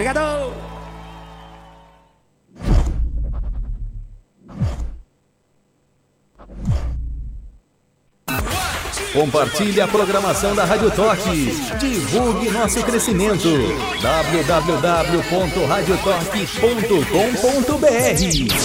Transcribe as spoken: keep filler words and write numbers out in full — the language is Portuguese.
Obrigado! Compartilhe a programação da Rádio Toque. Divulgue nosso crescimento. w w w ponto rádio toque ponto com ponto b r